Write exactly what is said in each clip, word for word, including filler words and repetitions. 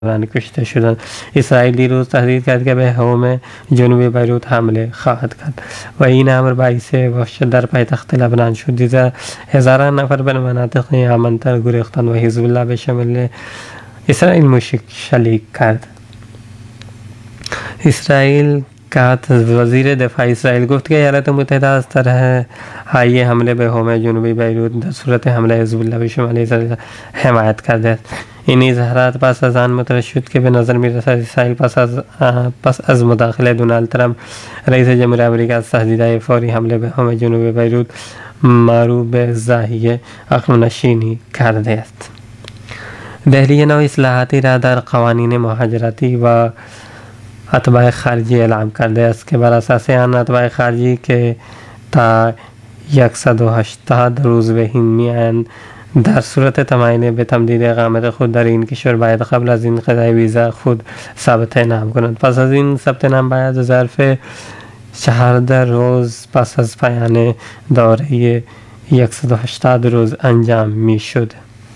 کشته شدند. اسرائیل دیروز تهدید کرد که به هوم جنوبی بیروت حمله خواهد کرد و این امر باعث وحشت در پایتخت لبنان شد. دیگر هزاران نفر به مناطق امن‌تر گریختند و حزب الله به شمال اسرائیل موشک شلیک کرد. اسرائیل که وزیر دفاع اسرائیل گفت که ایالات متحده از طرح های حمله به هوم جنوبی بیروت در صورت حمله حزب الله به شمال اسرائیل حمایت کرده است. این اظهارات پس از آن مطرح شد که به نظر می‌رسد اسرائیل پس از پس از مداخله دونالد ترامپ رئیس جمهوری آمریکا از تهدیدهای فوری حمله به هوم جنوبی بیروت معروف به ضحیه عقب نشینی کرده است. دهلی نو اصلاحاتی را در قوانین مهاجرتی و اتباع خارجی اعلام کرده است که بر اساس آن اتباع خارجی که تا صد و هشتاد روز به هند می‌آیند در صورت تمایل به تمدید اقامت خود در این کشور باید قبل از انقضای ویزا خود ثبت نام کنند. پس از این ثبت نام باید ظرف چهارده روز پس از پایان دوره صد و هشتاد روز انجام می شد.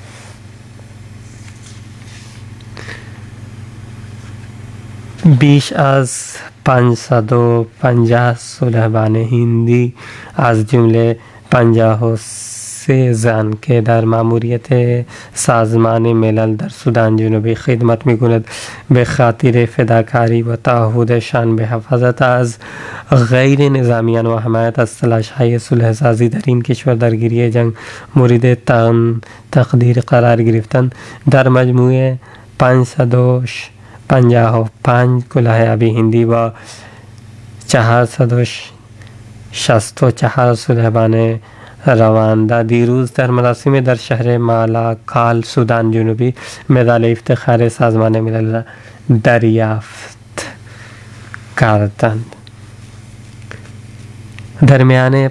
بیش از پانصد و پنجاه صلحبان هندی از جمله پنجاه و سه زن که در ماموریت سازمان ملل در سودان جنوبی خدمت می‌کنند به خاطر فداکاری و تعهدشان به حفاظت از غیر نظامیان و حمایت از تلاش‌های صلح‌سازی در این کشور درگیری جنگ مورد تقدیر قرار گرفتند. در مجموع پانصد و پنجاه و پنج کلاهیابی هندی با چهارصد و شصت و چهار صلحبان رواندا دیروز در مراسم در شهر مالاکال سودان جنوبی مدال افتخار سازمان ملل را دریافت کردند. در میان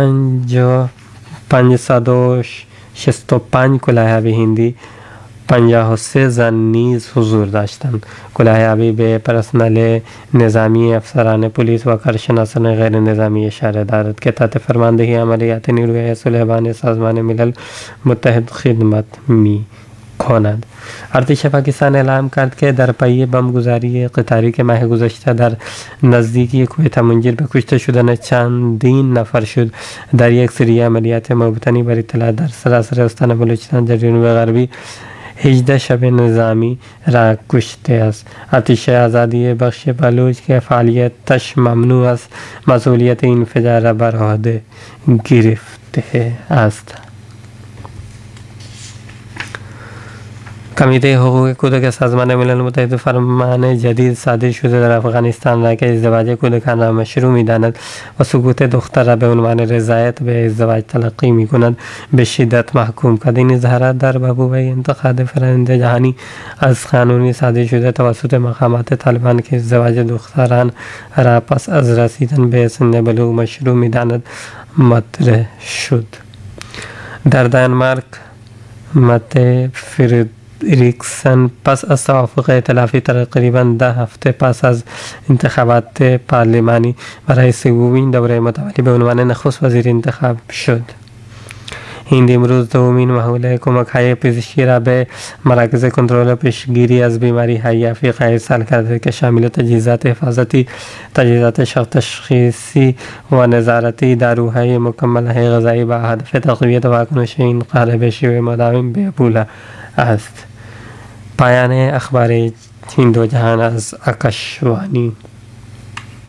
پانصد و شصت و پنج کلاهیابی هندی پنجاه و سه زن نیز حضور داشتند. کلاهیابی به پرسنل نظامی، افسران پلیس و کارشناسان غیر نظامی اشاره دارد که تحت فرماندهی عملیات نیروی صلحبان سازمان ملل متحد خدمت می کنند. ارتش پاکستان اعلام کرد که در پی بمبگذاری قطاری که ماه گذشته در نزدیکی کویت منجر به کشته شدن چندین نفر شد، در یک سری عملیات مبتنی بر اطلاع در سراسر استان بلوچستان در جنوب غربی هجده شب نظامی را کشته است. ارتش آزادی بخش بلوچ که فعالیتش ممنوع است مسئولیت این انفجار را بر عهده گرفته است. کمیته حقوق کودک سازمان ملل متحد فرمان جدید صادر شده در افغانستان را که ازدواج کودکان را مشروع می‌داند و سقوط دختر را به عنوان رضایت به ازدواج تلقی می‌کند به شدت محکوم کرد. این اظهارات در بابوه انتقاد فرآیند جهانی از قانونی صادر شده توسط مقامات طالبان که ازدواج دختران را پس از رسیدن به سن بلوغ مشروع می‌داند مطرح شد. در دانمارک مته فرد ریکسن پس از توافق ائتلافی تقریباً ده هفته پس از انتخابات پارلمانی برای سومین دوره متوالی به عنوان نخست وزیر انتخاب شد. هند امروز دومین محول کمک‌های پزشکی را به مراکز کنترل و پیشگیری از بیماری‌های افریقا ارسال کرده که شامل تجهیزات حفاظتی، تجهیزات شخص تشخیصی و نظارتی، داروهای مکمل‌های غذایی با هدف تقویت واکنش این قاره به شیوه مداوم به ابولا است. پایان اخبار هند و جهان از آکاشوانی.